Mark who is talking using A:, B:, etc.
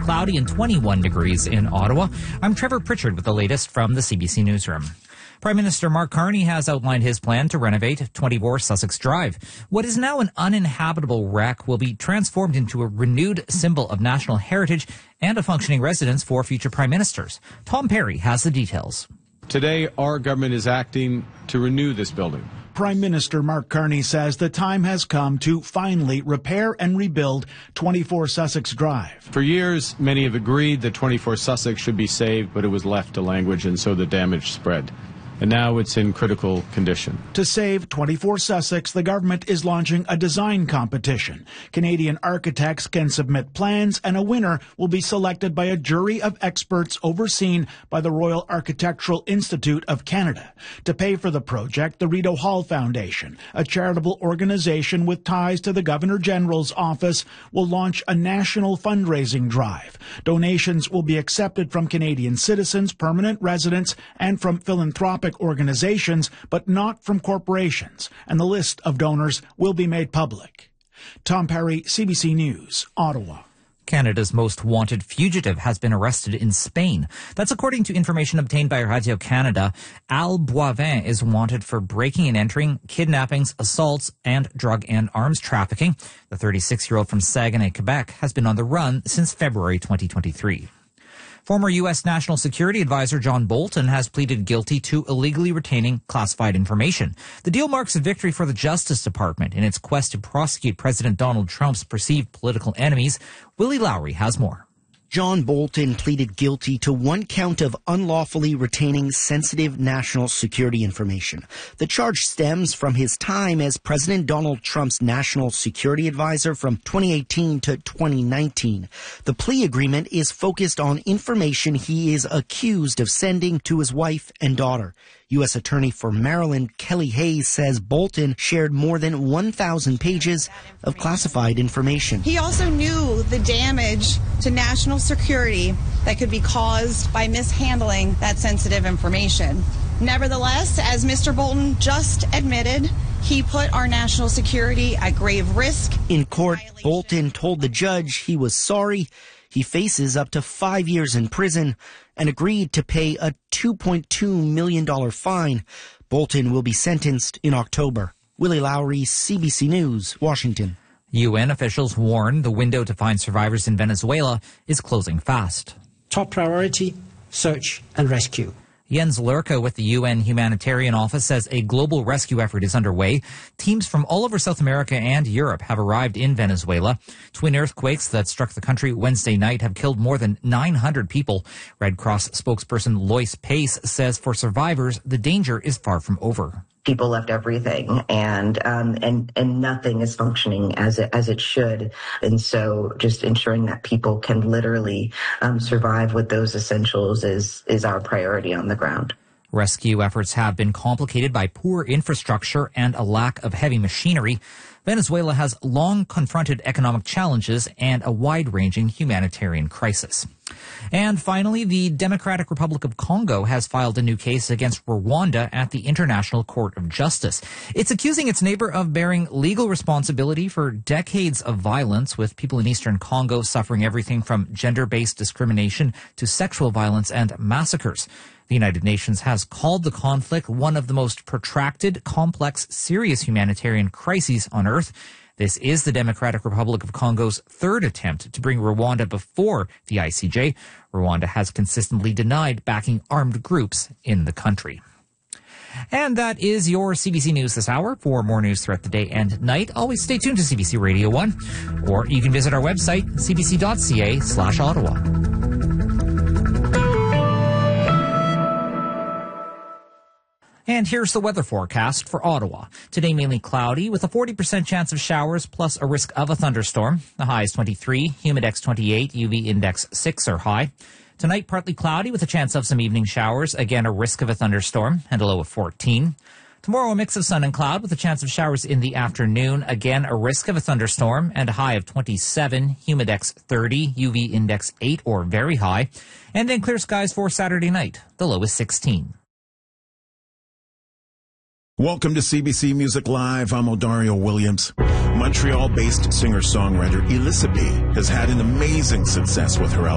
A: cloudy and 21 degrees in Ottawa. I'm Trevor Pritchard with the latest from the CBC Newsroom. Prime Minister Mark Carney has outlined his plan to renovate 24 Sussex Drive. What is now an uninhabitable wreck will be transformed into a renewed symbol of national heritage and a functioning residence for future prime ministers. Tom Perry has the details.
B: Today, our government is acting to renew this building.
C: Prime Minister Mark Carney says the time has come to finally repair and rebuild 24 Sussex Drive.
B: For years, many have agreed that 24 Sussex should be saved, but it was left to language, and so the damage spread. And now it's in critical condition.
C: To save 24 Sussex, the government is launching a design competition. Canadian architects can submit plans, and a winner will be selected by a jury of experts overseen by the Royal Architectural Institute of Canada. To pay for the project, the Rideau Hall Foundation, a charitable organization with ties to the Governor-General's office, will launch a national fundraising drive. Donations will be accepted from Canadian citizens, permanent residents, and from philanthropic organizations, but not from corporations, and the list of donors will be made public. Tom Perry, CBC News, Ottawa.
A: Canada's most wanted fugitive has been arrested in Spain. That's according to information obtained by Radio-Canada. Al Boivin is wanted for breaking and entering, kidnappings, assaults, and drug and arms trafficking. The 36-year-old from Saguenay, Quebec, has been on the run since February 2023. Former U.S. National Security Advisor John Bolton has pleaded guilty to illegally retaining classified information. The deal marks a victory for the Justice Department in its quest to prosecute President Donald Trump's perceived political enemies. Willie Lowry has more.
D: John Bolton pleaded guilty to one count of unlawfully retaining sensitive national security information. The charge stems from his time as President Donald Trump's national security advisor from 2018 to 2019. The plea agreement is focused on information he is accused of sending to his wife and daughter. U.S. Attorney for Maryland Kelly Hayes says Bolton shared more than 1,000 pages of classified information.
E: He also knew the damage to national security that could be caused by mishandling that sensitive information. Nevertheless, as Mr. Bolton just admitted, he put our national security at grave risk.
D: In court, Bolton told the judge he was sorry. He faces up to 5 years in prison and agreed to pay a $2.2 million fine. Bolton will be sentenced in October. Willie Lowry, CBC News, Washington.
A: UN officials warn the window to find survivors in Venezuela is closing fast.
F: Top priority, search and rescue.
A: Jens Lurke with the UN Humanitarian Office says a global rescue effort is underway. Teams from all over South America and Europe have arrived in Venezuela. Twin earthquakes that struck the country Wednesday night have killed more than 900 people. Red Cross spokesperson Lois Pace says for survivors, the danger is far from over.
G: People left everything, and nothing is functioning as it should. And so just ensuring that people can literally survive with those essentials is our priority on the ground.
A: Rescue efforts have been complicated by poor infrastructure and a lack of heavy machinery. Venezuela has long confronted economic challenges and a wide-ranging humanitarian crisis. And finally, the Democratic Republic of Congo has filed a new case against Rwanda at the International Court of Justice. It's accusing its neighbor of bearing legal responsibility for decades of violence, with people in eastern Congo suffering everything from gender-based discrimination to sexual violence and massacres. The United Nations has called the conflict one of the most protracted, complex, serious humanitarian crises on Earth. This is the Democratic Republic of Congo's third attempt to bring Rwanda before the ICJ. Rwanda has consistently denied backing armed groups in the country. And that is your CBC News this hour. For more news throughout the day and night, always stay tuned to CBC Radio 1, or you can visit our website, cbc.ca/Ottawa. And here's the weather forecast for Ottawa. Today, mainly cloudy with a 40% chance of showers plus a risk of a thunderstorm. The high is 23, humidex 28, UV index 6 are high. Tonight, partly cloudy with a chance of some evening showers. Again, a risk of a thunderstorm and a low of 14. Tomorrow, a mix of sun and cloud with a chance of showers in the afternoon. Again, a risk of a thunderstorm and a high of 27, humidex 30, UV index 8 or very high. And then clear skies for Saturday night. The low is 16.
H: Welcome to CBC Music Live. I'm Odario Williams. Montreal-based singer-songwriter Elissa B has had an amazing success with her album